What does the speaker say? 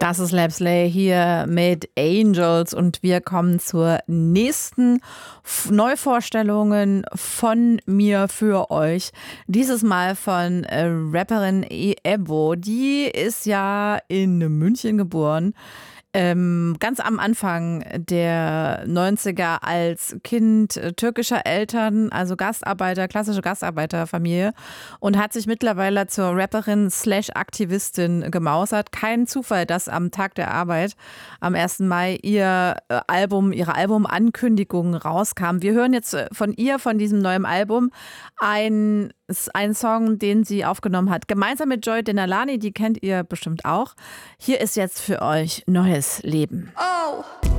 Das ist Lapsley hier mit Angels und wir kommen zur nächsten Neuvorstellungen von mir für euch. Dieses Mal von Rapperin Ebbo. Die ist ja in München geboren. Ganz am Anfang der 90er als Kind türkischer Eltern, also Gastarbeiter, klassische Gastarbeiterfamilie und hat sich mittlerweile zur Rapperin / Aktivistin gemausert. Kein Zufall, dass am Tag der Arbeit, am 1. Mai, ihre Albumankündigung rauskam. Wir hören jetzt von ihr, von diesem neuen Album, einen Song, den sie aufgenommen hat, gemeinsam mit Joy Denalani, die kennt ihr bestimmt auch. Hier ist jetzt für euch Neues Leben. Oh.